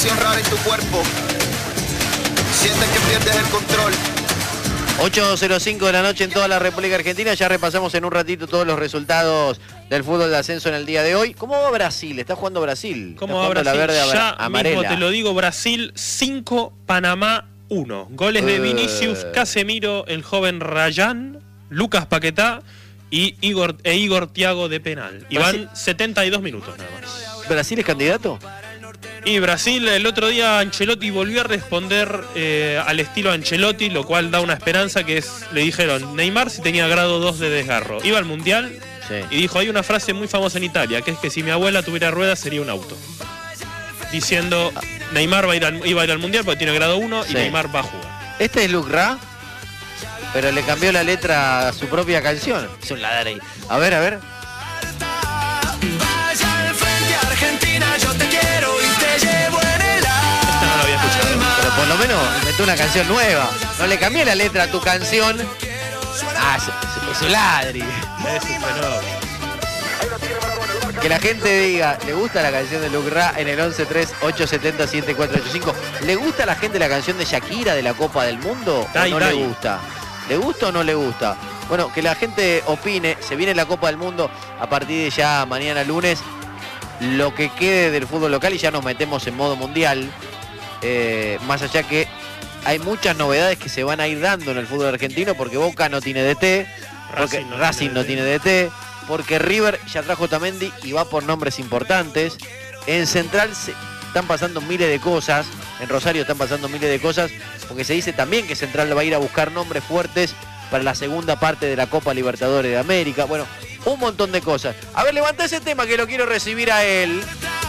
sensación rara en tu cuerpo. Sientes que pierdes el control. 8:05 de la noche en toda la República Argentina. Ya repasamos en un ratito todos los resultados del fútbol de ascenso en el día de hoy. ¿Cómo va Brasil? ¿Está jugando Brasil? ¿Cómo va Brasil? La verde ya amarela. mismo te lo digo, Brasil 5, Panamá 1. Goles de Vinicius, Casemiro, el joven Rayán, Lucas Paquetá y Igor Thiago de penal. Y van 72 minutos nada más. ¿Brasil es candidato? Y Brasil, el otro día Ancelotti volvió a responder al estilo Ancelotti, lo cual da una esperanza que es, le dijeron, Neymar si tenía grado 2 de desgarro. Iba al Mundial y dijo, hay una frase muy famosa en Italia, que es que si mi abuela tuviera ruedas sería un auto. Diciendo, Neymar iba a ir al Mundial porque tiene grado 1 y Neymar va a jugar. Este es Luc Ra, pero le cambió la letra a su propia canción. Es un ladar ahí. A ver, a ver. Vaya al frente Argentina, yo te quiero y te llevo en el alma. Esta no la había escuchado. Pero por lo menos inventó una canción nueva. No le cambié la letra a tu canción. Ah, es un ladri. Es un fenómeno. Que la gente diga, ¿le gusta la canción de Luc Ra en el 1138707485? ¿Le gusta a la gente la canción de Shakira de la Copa del Mundo o no le gusta? ¿Le gusta o no le gusta? Bueno, que la gente opine. Se viene la Copa del Mundo a partir de ya mañana lunes. Lo que quede del fútbol local y ya nos metemos en modo mundial. Más allá que hay muchas novedades que se van a ir dando en el fútbol argentino porque Boca no tiene DT, porque Racing no tiene DT, porque River ya trajo Otamendi y va por nombres importantes. En Central están pasando miles de cosas, en Rosario están pasando miles de cosas, porque se dice también que Central va a ir a buscar nombres fuertes para la segunda parte de la Copa Libertadores de América. Bueno, un montón de cosas. A ver, levanta ese tema que lo quiero recibir a él.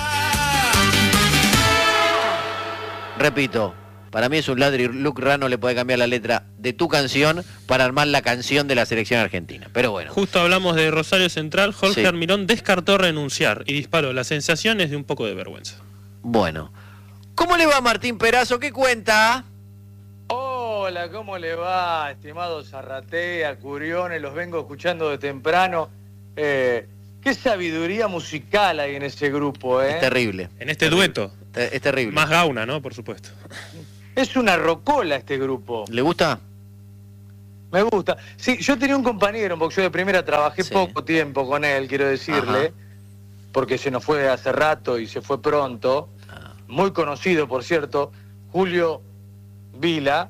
Repito, para mí es un ladri. Luc Ra no le puede cambiar la letra de tu canción para armar la canción de la selección argentina. Pero bueno. Justo hablamos de Rosario Central. Jorge Almirón descartó renunciar y disparó. La sensación es de un poco de vergüenza. Bueno. ¿Cómo le va Martín Perazo? ¿Qué cuenta? Hola, ¿cómo le va, estimado Zarratea, Curiones? Los vengo escuchando de temprano. Qué sabiduría musical hay en ese grupo, ¿eh? Es terrible. En este dueto. Es terrible. Más gauna, ¿no? Por supuesto. Es una rocola este grupo. ¿Le gusta? Me gusta. Sí, yo tenía un compañero en boxeo de primera, trabajé poco tiempo con él, quiero decirle, porque se nos fue hace rato y se fue pronto. Muy conocido, por cierto, Julio Vila,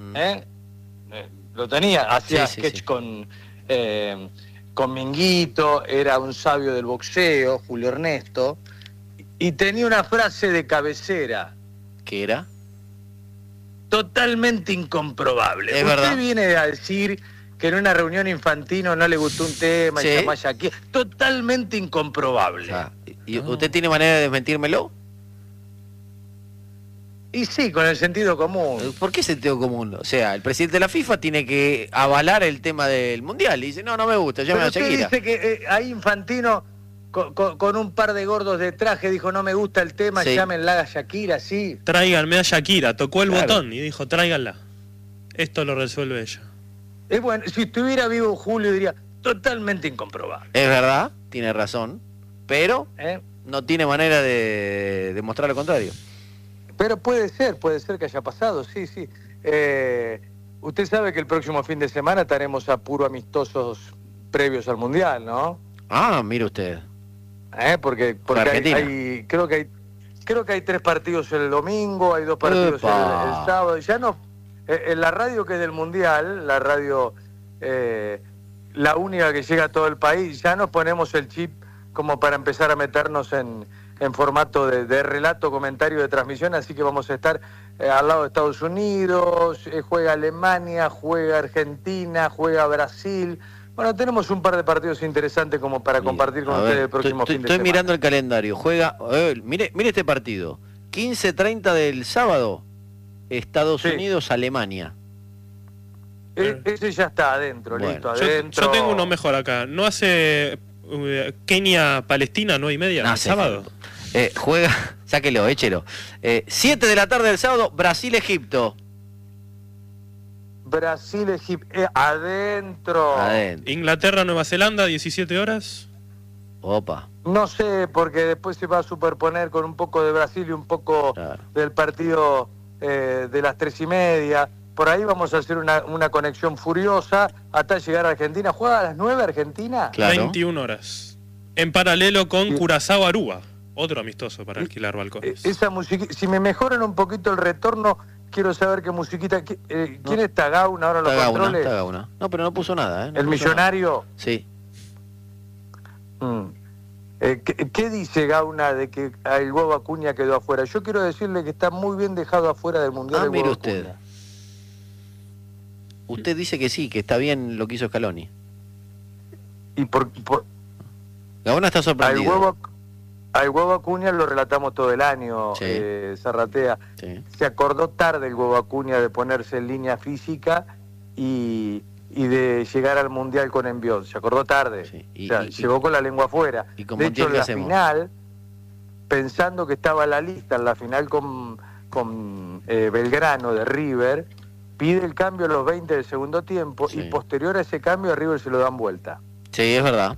lo tenía, hacía sketch con Minguito, era un sabio del boxeo, Julio Ernesto, y tenía una frase de cabecera. ¿Qué era? Totalmente incomprobable. Es verdad. Usted viene a decir que en una reunión infantino no le gustó un tema y llama aquí. Totalmente incomprobable. O sea, ¿y usted tiene manera de desmentírmelo? Y sí, con el sentido común. ¿Por qué sentido común? O sea, el presidente de la FIFA tiene que avalar el tema del Mundial. Y dice, no me gusta, llame a Shakira. Usted dice que ahí Infantino, con un par de gordos de traje, dijo, no me gusta el tema, llámenla a Shakira, sí. Tráiganme a Shakira. Tocó el botón y dijo, tráiganla. Esto lo resuelve ella. Es bueno, si estuviera vivo Julio diría, totalmente incomprobable. Es verdad, tiene razón, pero no tiene manera de demostrar lo contrario. Pero puede ser que haya pasado, sí. Usted sabe que el próximo fin de semana estaremos a puro amistosos previos al Mundial, ¿no? Ah, mire usted. Porque creo que hay 3 partidos el domingo, hay 2 partidos el sábado. Y ya no, en la radio que es del Mundial, la radio, la única que llega a todo el país, ya nos ponemos el chip como para empezar a meternos en formato de relato, comentario, de transmisión, así que vamos a estar al lado de Estados Unidos, juega Alemania, juega Argentina, juega Brasil. Bueno, tenemos un par de partidos interesantes como para compartir con ustedes el próximo fin de semana. Estoy mirando el calendario, juega, mire este partido, 15:30 del sábado, Estados Unidos, Alemania. Ese ya está adentro, listo, adentro. Yo tengo uno mejor acá, ¿no hace Kenia-Palestina 9:30 el sábado? Juega, sáquelo, échelo. 7 de la tarde del sábado, Brasil-Egipto. Brasil-Egipto, adentro. Inglaterra-Nueva Zelanda, 17 horas. Opa. No sé, porque después se va a superponer con un poco de Brasil y un poco del partido de las 3:30. Por ahí vamos a hacer una conexión furiosa hasta llegar a Argentina. ¿Juega a las 9 Argentina? Claro. 21 horas. En paralelo con Curazao Aruba. Otro amistoso para alquilar balcones. Esa musiquita, si me mejoran un poquito el retorno, quiero saber qué musiquita. ¿Quién está? ¿Gauna ahora en los controles? Está Gauna. No, pero no puso nada. ¿El millonario? Nada. Sí. ¿Qué dice Gauna de que el huevo Acuña quedó afuera? Yo quiero decirle que está muy bien dejado afuera del Mundial. Mire usted. Usted dice que sí, que está bien lo que hizo Scaloni. Y Gauna está sorprendido. Al huevo Acuña lo relatamos todo el año, sí. Zarratea. Sí. Se acordó tarde el huevo Acuña de ponerse en línea física y de llegar al Mundial con envión. Se acordó tarde. Sí. Llegó con la lengua afuera. Y con de hecho, en la hacemos? final, pensando que estaba la lista, en la final con Belgrano de River, pide el cambio a los 20 del segundo tiempo, sí. Y posterior a ese cambio a River se lo dan vuelta. Sí, es verdad.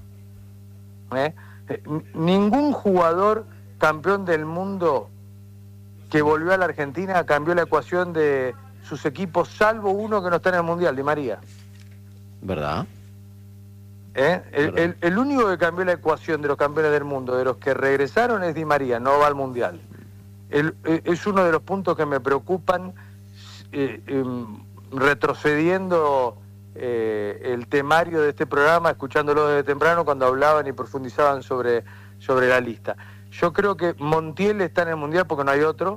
Ningún jugador campeón del mundo que volvió a la Argentina cambió la ecuación de sus equipos, salvo uno que no está en el Mundial, Di María. ¿Verdad? El único que cambió la ecuación de los campeones del mundo, de los que regresaron, es Di María, no va al Mundial. Es uno de los puntos que me preocupan, retrocediendo el temario de este programa, escuchándolo desde temprano cuando hablaban y profundizaban sobre la lista. Yo creo que Montiel está en el Mundial porque no hay otro,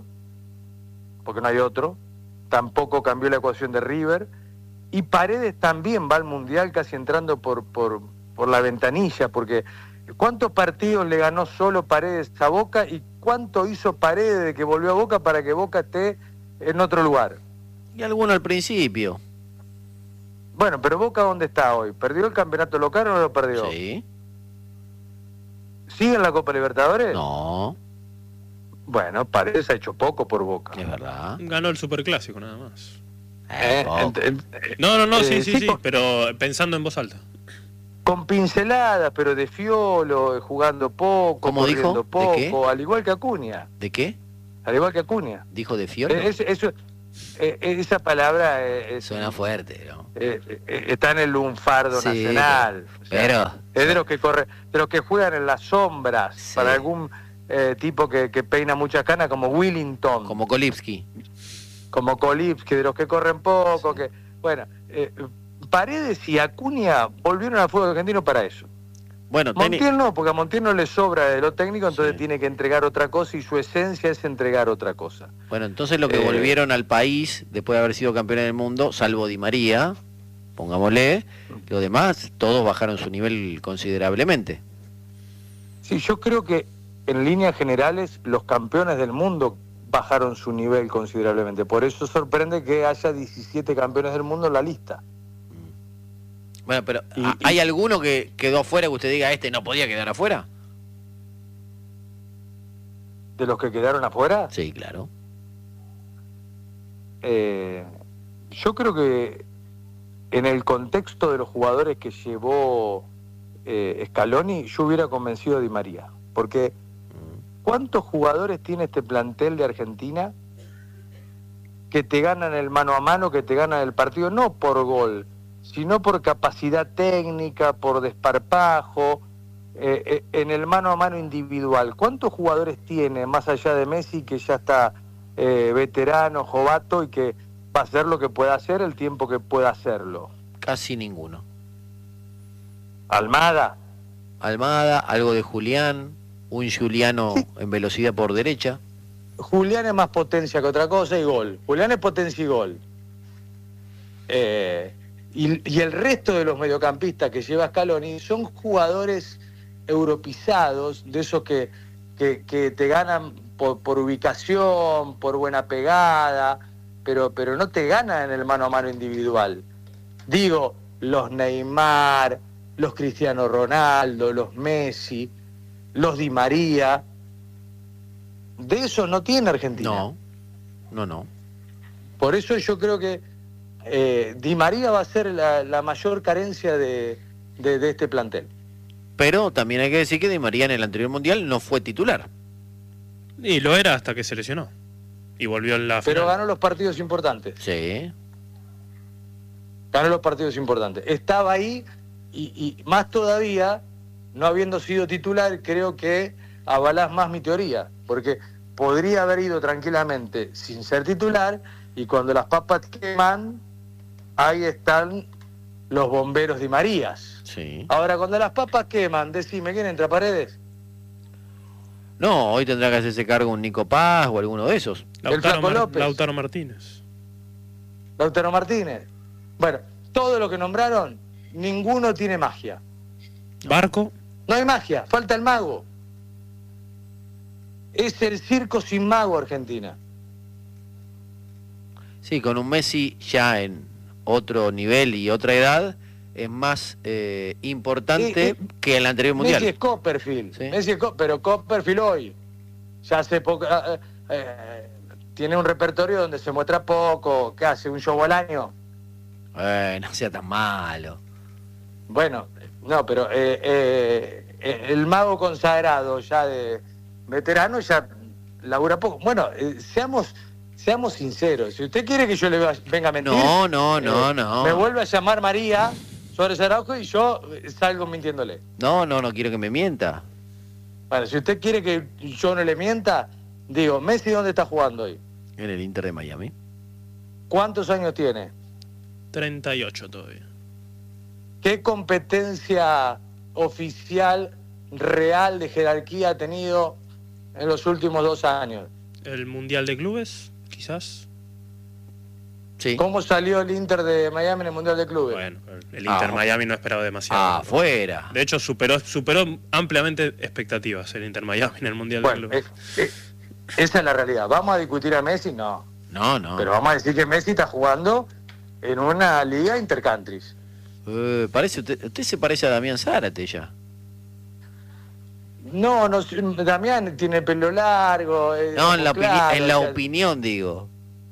tampoco cambió la ecuación de River, y Paredes también va al Mundial casi entrando por la ventanilla, porque ¿cuántos partidos le ganó solo Paredes a Boca y cuánto hizo Paredes de que volvió a Boca para que Boca esté en otro lugar? Y alguno al principio. Bueno, pero Boca, ¿dónde está hoy? ¿Perdió el campeonato local o no lo perdió? Sí. ¿Sigue en la Copa Libertadores? No. Bueno, Paredes ha hecho poco por Boca. Es verdad. Ganó el Superclásico, nada más. No. Sí, pero pensando en voz alta. Con pinceladas, pero de fiolo, jugando poco, ¿cómo dijo? Poco, ¿De qué? Al igual que Acuña. ¿De qué? Al igual que Acuña. ¿Dijo de fiolo? Esa palabra suena fuerte, ¿no? Está en el lunfardo nacional. O sea, pero es de los que juegan en las sombras, sí. Para algún tipo que peina muchas canas, como Willington, como Kolipski, de los que corren poco, sí. Paredes y Acuña volvieron al fútbol argentino para eso. Bueno, Montiel no, porque a Montiel no le sobra de lo técnico, entonces sí. Tiene que entregar otra cosa y su esencia es entregar otra cosa. Bueno, entonces lo que volvieron al país después de haber sido campeones del mundo, salvo Di María, pongámosle, los demás todos bajaron su nivel considerablemente. Sí, yo creo que en líneas generales los campeones del mundo bajaron su nivel considerablemente. Por eso sorprende que haya 17 campeones del mundo en la lista. Bueno, pero ¿hay alguno que quedó afuera que usted diga, este no podía quedar afuera? ¿De los que quedaron afuera? Sí, claro. Yo creo que en el contexto de los jugadores que llevó Scaloni, yo hubiera convencido a Di María. Porque ¿cuántos jugadores tiene este plantel de Argentina que te ganan el mano a mano, que te ganan el partido, no por gol, sino por capacidad técnica, por desparpajo, en el mano a mano individual? ¿Cuántos jugadores tiene, más allá de Messi, que ya está veterano, jovato, y que va a hacer lo que pueda hacer el tiempo que pueda hacerlo? Casi ninguno. Almada, algo de Julián, un Juliano sí. En velocidad por derecha. Julián es más potencia que otra cosa y gol. Julián es potencia y gol. Y el resto de los mediocampistas que lleva Scaloni son jugadores europeizados, de esos que te ganan por ubicación, por buena pegada, pero no te ganan en el mano a mano individual. Digo, los Neymar, los Cristiano Ronaldo, los Messi, los Di María. De eso no tiene Argentina. No. Por eso yo creo que Di María va a ser la mayor carencia de este plantel. Pero también hay que decir que Di María en el anterior Mundial no fue titular. Y lo era hasta que se lesionó. Y volvió en la final. Pero ganó los partidos importantes. Sí. Ganó los partidos importantes. Estaba ahí y más todavía, no habiendo sido titular, creo que avalás más mi teoría. Porque podría haber ido tranquilamente sin ser titular y cuando las papas queman, ahí están los bomberos Di Marías. Sí. Ahora, cuando las papas queman, decime, ¿quién entra, Paredes? No, hoy tendrá que hacerse cargo un Nico Paz o alguno de esos. Lautaro Martínez. Lautaro Martínez. Bueno, todo lo que nombraron, ninguno tiene magia. Barco. No hay magia, falta el mago. Es el circo sin mago, Argentina. Sí, con un Messi ya en otro nivel y otra edad, es más importante que el anterior Mundial. Messi es Copperfield, ¿Sí? pero Copperfield hoy, ya hace poco, tiene un repertorio donde se muestra poco, ¿qué hace? ¿Un show al año? No sea tan malo. Bueno, no, pero el mago consagrado ya de veterano ya labura poco. Bueno, seamos sinceros. Si usted quiere que yo le venga a mentir... No. Me vuelve a llamar María Suárez Araujo y yo salgo mintiéndole. No quiero que me mienta. Bueno, si usted quiere que yo no le mienta, digo, ¿Messi dónde está jugando hoy? En el Inter de Miami. ¿Cuántos años tiene? 38 todavía. ¿Qué competencia oficial, real, de jerarquía ha tenido en los últimos 2 años? ¿El Mundial de Clubes, quizás? Sí. ¿Cómo salió el Inter de Miami en el Mundial de Clubes? Bueno, el Inter Miami no esperaba demasiado. Fuera. De hecho, superó ampliamente expectativas el Inter Miami en el Mundial de Clubes. Esa es la realidad. ¿Vamos a discutir a Messi? No. Pero vamos a decir que Messi está jugando en una liga intercountries. Usted se parece a Damián Zárate ya. No, Damián tiene pelo largo. No, en la opinión digo.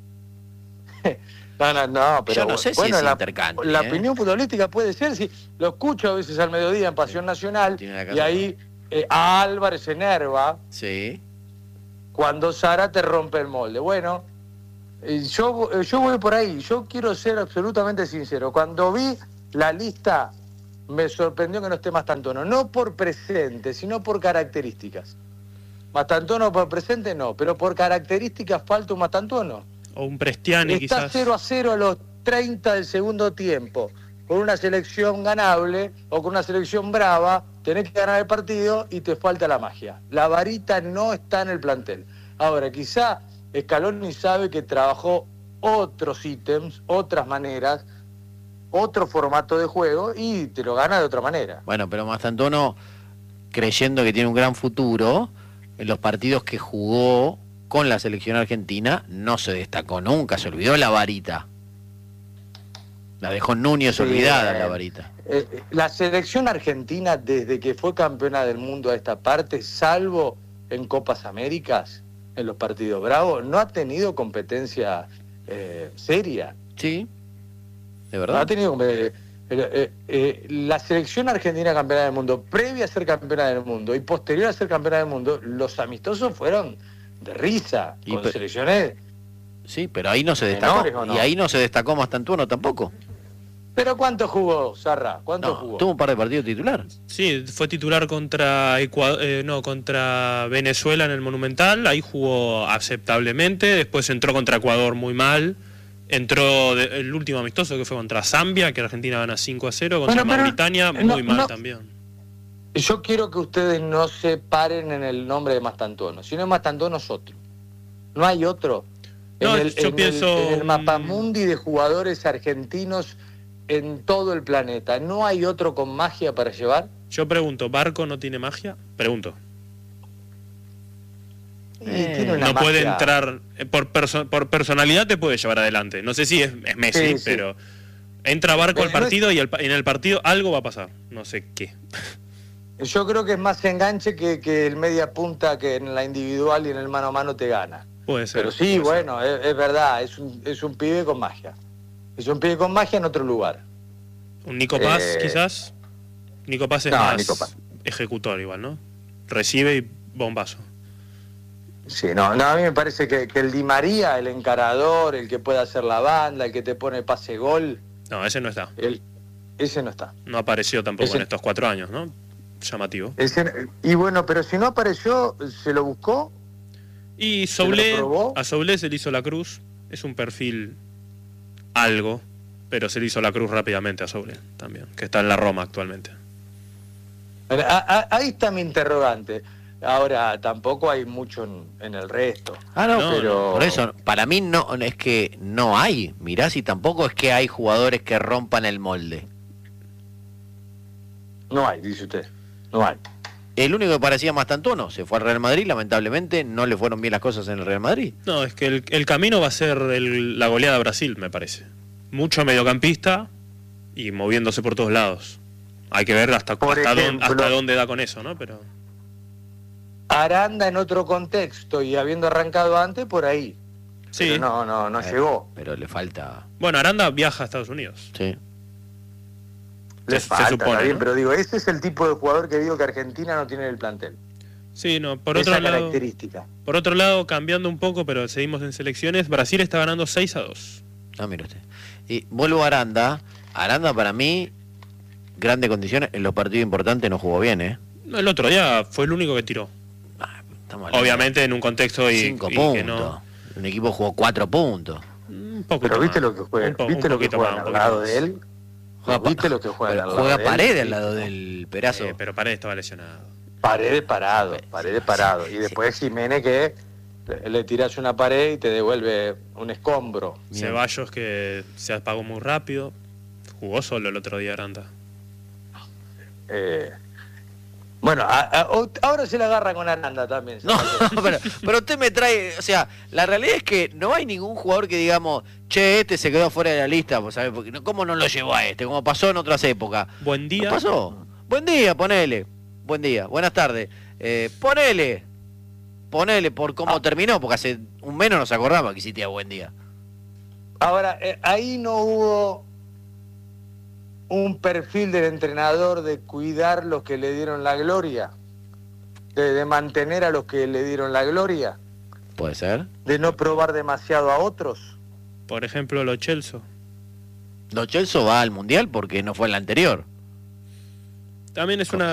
No, pero yo no sé si es intercountry. La opinión futbolística puede ser, si lo escucho a veces al mediodía en Pasión Nacional, y ahí a Álvarez se enerva. Sí. Cuando Zárate rompe el molde. Bueno, yo voy por ahí. Yo quiero ser absolutamente sincero. Cuando vi la lista, me sorprendió que no esté Mastantuono. No por presente, sino por características. Mastantuono por presente no, pero por características falta un Mastantuono. O un Prestiani, Está quizás. 0-0 a los 30 del segundo tiempo. Con una selección ganable o con una selección brava, tenés que ganar el partido y te falta la magia. La varita no está en el plantel. Ahora, quizá Scaloni sabe que trabajó otros ítems, otras maneras, otro formato de juego y te lo gana de otra manera. Bueno, pero Mastantuono, creyendo que tiene un gran futuro, en los partidos que jugó con la selección argentina no se destacó nunca, se olvidó la varita. La dejó Núñez olvidada la varita. La selección argentina, desde que fue campeona del mundo a esta parte, salvo en Copas Américas, en los partidos bravos, no ha tenido competencia seria. Sí, de verdad. No ha tenido la selección argentina campeona del mundo, previa a ser campeona del mundo y posterior a ser campeona del mundo, los amistosos fueron de risa, con selecciones. Sí, pero ahí no se destacó. ¿no? Y ahí no se destacó Mastantuono tampoco. ¿Pero cuánto jugó, Sarra? ¿Cuánto jugó? Tuvo un par de partidos titular. Sí, fue titular contra contra Venezuela en el Monumental, ahí jugó aceptablemente, después entró contra Ecuador muy mal, entró el último amistoso que fue contra Zambia, que Argentina gana 5-0, contra Mauritania muy mal también. Yo quiero que ustedes no se paren en el nombre de Mastantuono, si no es Mastantuono es otro. No hay otro. No, en el mapamundi de jugadores argentinos en todo el planeta, ¿no hay otro con magia para llevar? Yo pregunto, ¿Barco no tiene magia? Pregunto. Tiene una no magia. Puede entrar, por personalidad te puede llevar adelante. No sé si es Messi, sí. Pero entra Barco al partido y en el partido algo va a pasar. No sé qué. Yo creo que es más enganche que el media punta, que en la individual y en el mano a mano te gana. Puede ser. Pero sí, bueno, es verdad, es un pibe con magia. Es un pibe con magia en otro lugar. ¿Un Nico Paz, quizás? Nico Paz es más ejecutor igual, ¿no? Recibe y bombazo. Sí, no, a mí me parece que el Di María, el encarador, el que puede hacer la banda, el que te pone pase-gol... No, ese no está. Ese no está. No apareció tampoco en estos 4 años, ¿no? Llamativo. Y bueno, pero si no apareció, ¿se lo buscó? Y a Soulé se le hizo la cruz. Es un perfil algo, pero se le hizo la cruz rápidamente a Soulé también, que está en la Roma actualmente. Ahí está mi interrogante. Ahora, tampoco hay mucho en el resto. No, pero... Por eso, para mí no es que no hay. Mirá, si tampoco es que hay jugadores que rompan el molde. No hay, dice usted. No hay. El único que parecía más tantuno se fue al Real Madrid, lamentablemente no le fueron bien las cosas en el Real Madrid. No, es que el camino va a ser la goleada a Brasil, me parece. Mucho mediocampista y moviéndose por todos lados. Hay que ver hasta dónde da con eso, ¿no? Pero Aranda en otro contexto y habiendo arrancado antes, por ahí. Sí. Pero no llegó. Pero le falta... Bueno, Aranda viaja a Estados Unidos. Sí. Le falta, se supone, bien, ¿no? Pero digo, ese es el tipo de jugador que digo que Argentina no tiene en el plantel. Sí, no, Esa característica. Por otro lado, cambiando un poco, pero seguimos en selecciones, Brasil está ganando 6-2. Ah, mire usted. Y vuelvo a Aranda. Aranda para mí, grandes condiciones, en los partidos importantes no jugó bien, ¿eh? El otro día fue el único que tiró. Obviamente en un contexto 5 puntos. Que no... Un equipo jugó 4 puntos. Un poco. Pero ¿viste lo que juega? ¿Viste lo que juega al lado de él? ¿Viste lo que juega al lado de él? Juega Paredes al lado del Perazo. Pero Paredes estaba lesionado. Paredes parado. Y después Jiménez que le tiras una pared y te devuelve un escombro. Ceballos que se apagó muy rápido. Jugó solo el otro día Aranda. Bueno, ahora se la agarra con Aranda también. No, pero usted me trae, o sea, la realidad es que no hay ningún jugador que digamos, che, este se quedó fuera de la lista, ¿sabes? Porque ¿cómo no lo llevó a este? Como pasó en otras épocas. Buen día. ¿No pasó? Buen día, ponele. Buen día, buenas tardes. Ponele por cómo terminó, porque hace un menos nos acordaba que existía buen día. Ahora, ahí no hubo un perfil del entrenador de cuidar los que le dieron la gloria, de mantener a los que le dieron la gloria. Puede ser. De no probar demasiado a otros. Por ejemplo, Lo Celso. Lo Celso va al Mundial porque no fue el anterior. También es una